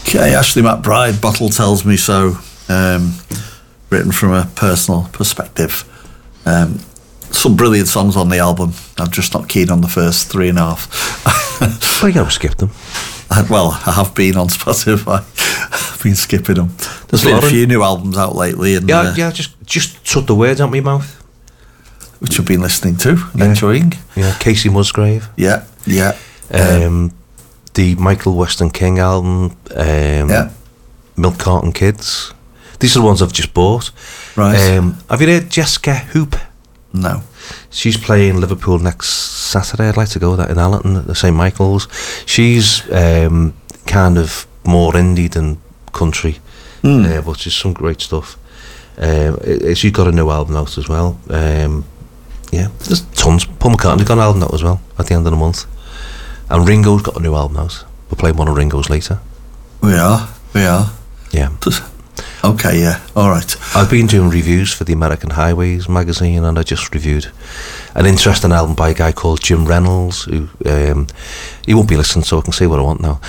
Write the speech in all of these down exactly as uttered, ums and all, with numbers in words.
Okay, Ashley McBride, Bottle Tells Me So, um, written from a personal perspective. Um, some brilliant songs on the album. I'm just not keen on the first three and a half. Well, you gotta skip them. I, well, I have been on Spotify. I've been skipping them. There's been a few new albums out lately. And, yeah, uh, yeah, just just took the words out my mouth. Which I've been listening to and yeah. enjoying. Yeah, Casey Musgrave. Yeah, yeah. Um, um, the Michael Weston King album. Um, yeah. Milk Carton Kids. These are the ones I've just bought. Right. Um, have you heard Jessica Hoop? No. She's playing Liverpool next Saturday. I'd like to go with that in Allerton at the Saint Michael's. She's um, kind of more indie than country, mm. uh, but she's some great stuff. Um, she's got a new album out as well. Um, yeah, there's tons. Paul McCartney's got an album out as well at the end of the month. And Ringo's got a new album out. We'll play one of Ringo's later. We are, we are. Yeah. Okay, yeah, all right. I've been doing reviews for the American Highways magazine, and I just reviewed an interesting album by a guy called Jim Reynolds, who um, he won't be listening, so I can say what I want now.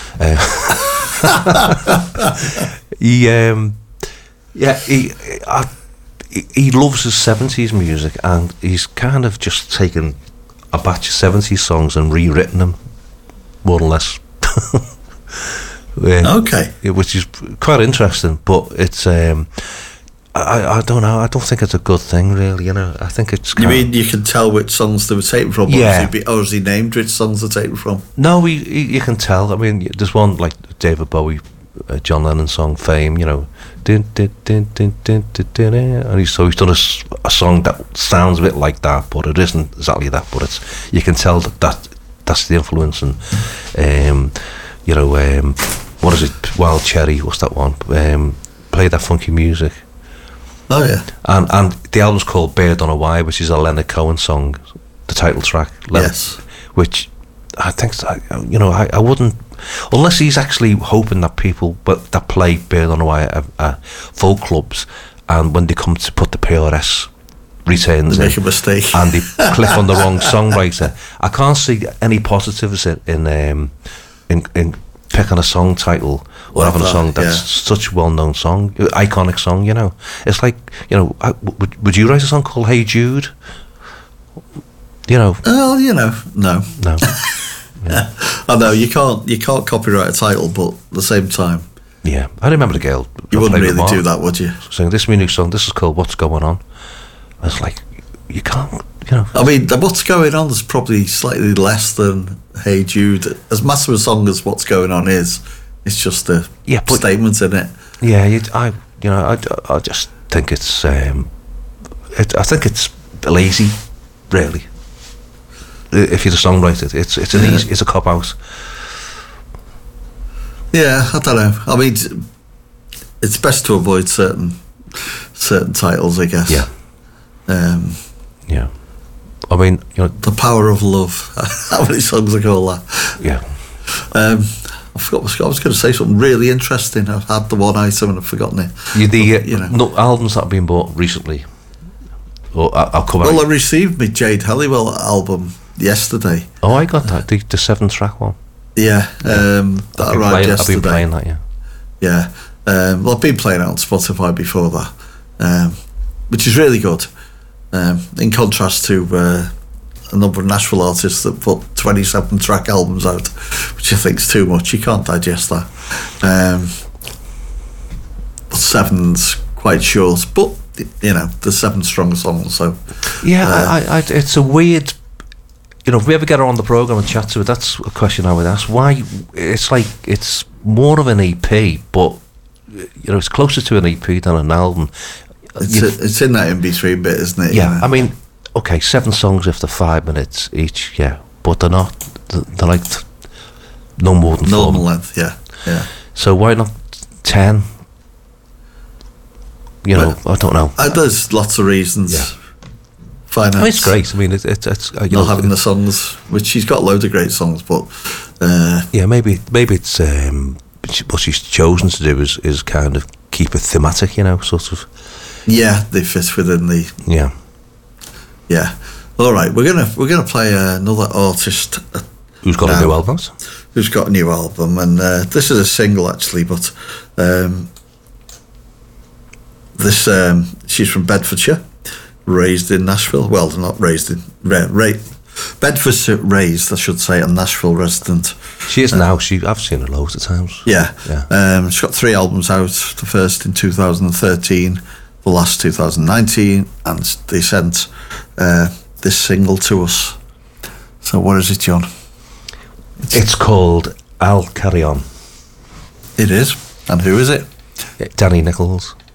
Uh, he, um, yeah, he, I, he loves his seventies music, and he's kind of just taken a batch of seventies songs and rewritten them, more or less. Yeah, okay, which is quite interesting, but it's um, I I don't know. I don't think it's a good thing, really. You know, I think it's. You mean you can tell which songs they were taken from? Yeah. Or has he, be, or has he named which songs they're taken from? No, he, he, you can tell. I mean, there's one like David Bowie, uh, John Lennon song "Fame." You know, din, din, din, din, din, din, din, and he's so he's done a, a song that sounds a bit like that, but it isn't exactly that. But it's you can tell that, that that's the influence, and um, you know. Um, What is it? Wild Cherry. What's that one? Um, play that funky music. Oh yeah. And and the album's called Bear Don't Know Why, which is a Leonard Cohen song, the title track. Leonard, yes. Which I think, you know, I, I wouldn't, unless he's actually hoping that people, but that play Bear Don't Know Why at uh, folk clubs, and when they come to put the P R S returns they make in, a mistake, and they click on the wrong songwriter. I can't see any positives in in um, in. in picking a song title or like having that, a song that's yeah. such a well-known song, iconic song, you know. It's like, you know, I, would, would you write a song called Hey Jude? You know. Oh, you know, no. No. Yeah. I know, you can't you can't copyright a title, but at the same time. Yeah. I remember the girl. You wouldn't really do that, would you? Saying, this is my new song, this is called What's Going On. I was like, you can't, you know. I mean, What's Going On is probably slightly less than Hey Jude. As massive a song as What's Going On is, it's just a yeah, but, statement in it. Yeah, you, I, you know, I, I just think it's, um, it, I think it's lazy, really. If you're the songwriter, it's it's an yeah. easy, it's a cop out. Yeah, I don't know. I mean, it's best to avoid certain certain titles, I guess. Yeah. Um, yeah. I mean, you know, The Power of Love. How many songs are called that? Yeah. Um, I forgot. I was going to say something really interesting. I've had the one item and I've forgotten it. You, the uh, you know, no, albums that have been bought recently. Or I, I'll come. Well, out. I received my Jade Halliwell album yesterday. Oh, I got that. The, the seven track one. Yeah, um, that I've arrived playing, yesterday. I've been playing that, yeah. Yeah, um, well, I've been playing it on Spotify before that, um, which is really good. Um, in contrast to uh, a number of Nashville artists that put twenty-seven track albums out, which I think's too much. You can't digest that. Um, but seven's quite short, but you know, there's seven strong songs. So yeah, uh, I, I, it's a weird. You know, if we ever get her on the programme and chat to her, that's a question I would ask. Why? It's like, it's more of an E P, but, you know, it's closer to an E P than an album. It's, a, it's in that in-between bit, isn't it? Yeah, you know? I mean, okay, seven songs after five minutes each, yeah, but they're not, they're like no more than four. Normal length, yeah, yeah. So why not ten? You know, well, I don't know. Uh, there's lots of reasons. Yeah. Finance. Oh, it's great. I mean, it's it's, it's uh, you not know, having the songs, which she's got loads of great songs, but uh, yeah, maybe maybe it's um, what she's chosen to do is is kind of keep it thematic, you know, sort of. Yeah, they fit within the. Yeah. Yeah. All right, we're gonna we're gonna play uh, another artist. Uh, Who's got now, a new album? who's got a new album, and uh, this is a single actually, but um, this um, she's from Bedfordshire, raised in Nashville. Well, not raised in ra- ra- Bedfordshire, raised, I should say, a Nashville resident. She is uh, now. She I've seen her loads of times. Yeah, yeah. Um, she's got three albums out. The first in two thousand thirteen, the last two thousand nineteen, and they sent uh, this single to us. So what is it, John? It's, it's called I'll Carry On. It is. And who is it? Danny Nichols.